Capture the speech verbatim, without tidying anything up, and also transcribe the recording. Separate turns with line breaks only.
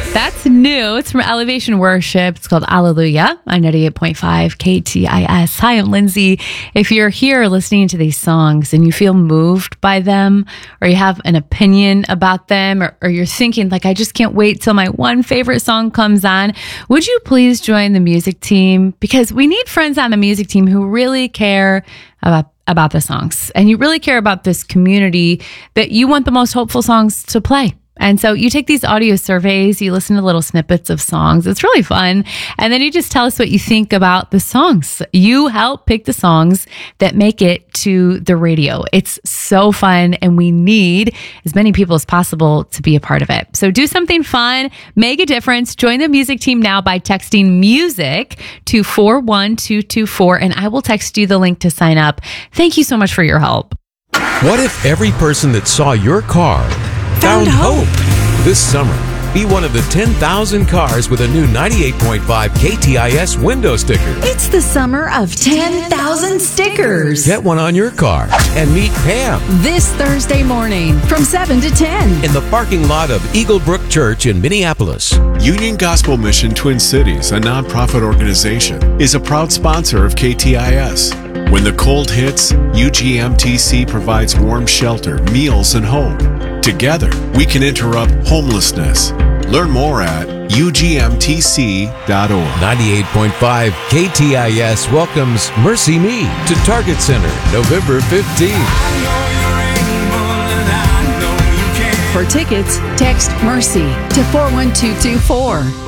That's new. It's from Elevation Worship. It's called Alleluia on ninety-eight point five K T I S. Hi, I'm Lindsay. If you're here listening to these songs and you feel moved by them, or you have an opinion about them, or, or you're thinking, like, I just can't wait till my one favorite song comes on, would you please join the music team? Because we need friends on the music team who really care about about the songs, and you really care about this community that you want the most hopeful songs to play. And so you take these audio surveys, you listen to little snippets of songs. It's really fun. And then you just tell us what you think about the songs. You help pick the songs that make it to the radio. It's so fun, and we need as many people as possible to be a part of it. So do something fun, make a difference. Join the music team now by texting music to four one two two four, and I will text you the link to sign up. Thank you so much for your help.
What if every person that saw your car found hope? This summer, be one of the ten thousand cars with a new ninety-eight point five K T I S window sticker.
It's the summer of ten thousand stickers.
Get one on your car and meet Pam
This Thursday morning from seven to ten.
in the parking lot of Eagle Brook Church in Minneapolis.
Union Gospel Mission Twin Cities, a nonprofit organization, is a proud sponsor of K T I S. When the cold hits, U G M T C provides warm shelter, meals, and hope. Together, we can interrupt homelessness. Learn more at U G M T C dot org.
ninety-eight point five K T I S welcomes Mercy Me to Target Center November fifteenth.
For tickets, text MERCY to four one two two four.